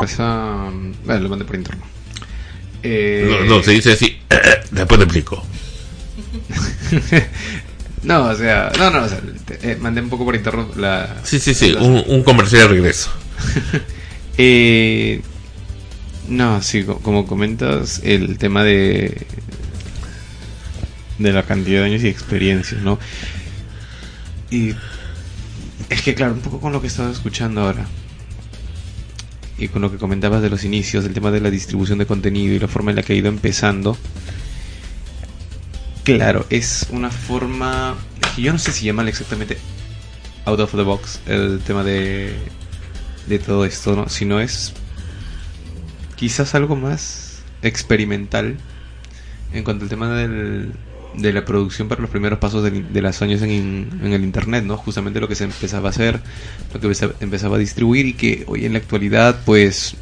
Bueno, lo mandé por interno. No, se dice así. Después te explico. No, o sea, mandé un poco por interno la... Sí, un comercial de regreso. No, sí, como comentas, el tema de la cantidad de años y experiencias, ¿no? Y es que claro, un poco con lo que estaba escuchando ahora y con lo que comentabas de los inicios, el tema de la distribución de contenido y la forma en la que ha ido empezando. Claro, es una forma, yo no sé si llamarle exactamente out of the box el tema de todo esto, ¿no? Sino es quizás algo más experimental en cuanto al tema de la producción para los primeros pasos de los años en el internet, ¿no? Justamente lo que se empezaba a hacer, lo que se empezaba a distribuir, y que hoy en la actualidad, pues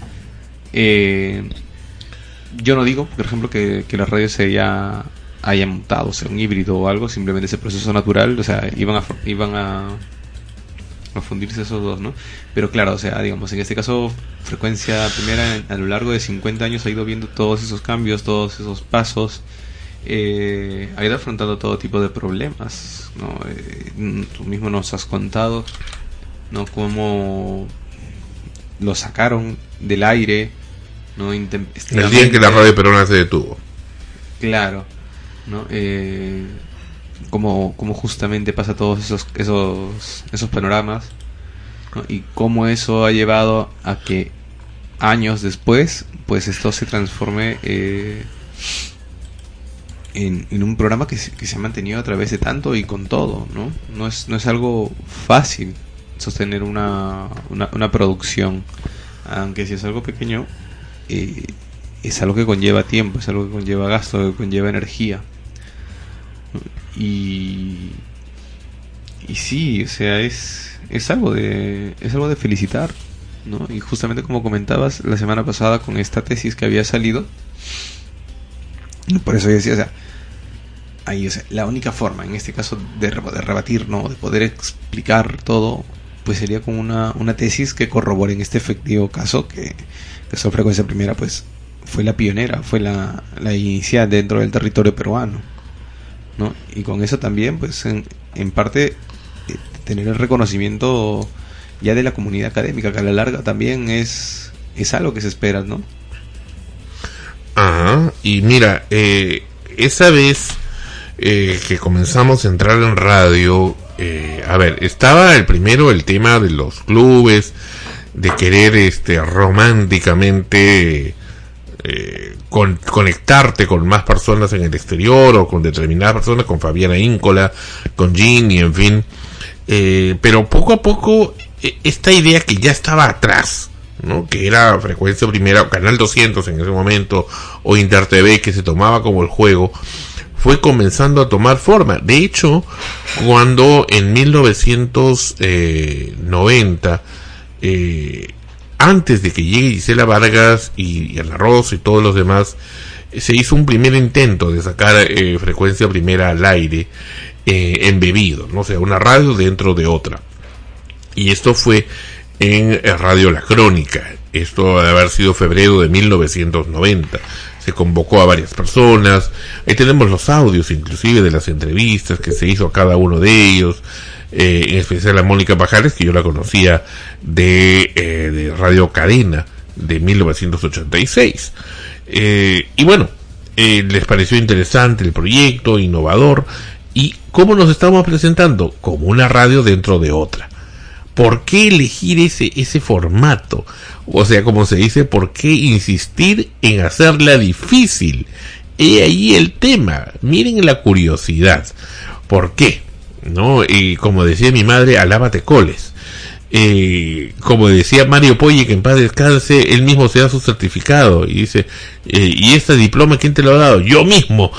yo no digo, por ejemplo, que la radio haya mutado, sea un híbrido o algo, simplemente ese proceso natural, o sea, iban a fundirse esos dos, ¿no? Pero claro, o sea, digamos, en este caso, Frecuencia Primera a lo largo de 50 años ha ido viendo todos esos cambios, todos esos pasos, ha ido afrontando todo tipo de problemas, ¿no? Tú mismo nos has contado, ¿no? Cómo lo sacaron del aire, ¿no? El día en que la radio peruana se detuvo. Claro, ¿no? Como justamente pasa todos esos panoramas, ¿no? Y cómo eso ha llevado a que años después, pues esto se transforme en un programa que se ha mantenido a través de tanto y con todo, ¿no? No es algo fácil sostener una producción, aunque si es algo pequeño, es algo que conlleva tiempo, es algo que conlleva gasto, que conlleva energía. Y sí, o sea, es algo de felicitar, ¿no? Y justamente como comentabas la semana pasada con esta tesis que había salido, por eso yo decía, o sea, ahí, o sea, la única forma en este caso de rebatir, ¿no? De poder explicar todo, pues sería con una tesis que corrobore en este efectivo caso que esa Frecuencia Primera pues fue la pionera, fue la inicial dentro del territorio peruano, ¿no? Y con eso también, pues en parte tener el reconocimiento ya de la comunidad académica, que a la larga también es algo que se espera, ¿no? Ajá, y mira, esa vez que comenzamos a entrar en radio, a ver, estaba el tema de los clubes, de querer románticamente conectarte con más personas en el exterior o con determinadas personas, con Fabiana Íncola, con Ginny, en fin, pero poco a poco esta idea que ya estaba atrás, ¿no? Que era Frecuencia Primera, Canal 200 en ese momento, o InterTV, que se tomaba como el juego, fue comenzando a tomar forma. De hecho, cuando en 1990, antes de que llegue Gisela Vargas y Ana Rosa y todos los demás, se hizo un primer intento de sacar Frecuencia Primera al aire, embebido, ¿no? O sea, una radio dentro de otra. Y esto fue en Radio La Crónica. Esto debe haber sido febrero de 1990. Se convocó a varias personas. Ahí tenemos los audios, inclusive, de las entrevistas que se hizo a cada uno de ellos. En especial a Mónica Pajares, que yo la conocía de Radio Cadena de 1986. Y bueno, les pareció interesante el proyecto, innovador. ¿Y cómo nos estamos presentando? Como una radio dentro de otra. ¿Por qué elegir ese formato? O sea, como se dice, ¿por qué insistir en hacerla difícil? He ahí el tema. Miren la curiosidad. ¿Por qué? ¿No? Y como decía mi madre, alábate coles. Como decía Mario Poggi, que en paz descanse, él mismo se da su certificado y dice, ¿y este diploma quién te lo ha dado? Yo mismo.